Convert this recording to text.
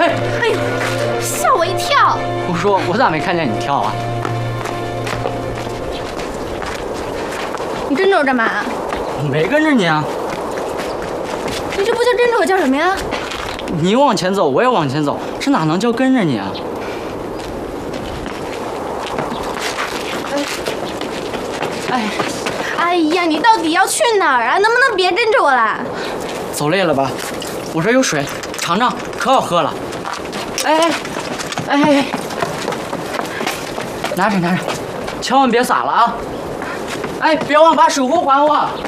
哎， 哎呦，吓我一跳！ 我说我咋没看见你跳啊？ 你跟着我干嘛？ 我没跟着你啊。 你这不叫跟着我叫什么呀？ 你往前走，我也往前走，这哪能叫跟着你啊？ 哎呀，你到底要去哪儿啊？能不能别跟着我啦？ 走累了吧？我这有水，尝尝，可好喝了。哎，拿着，千万别洒了啊！哎，别忘把水壶还我。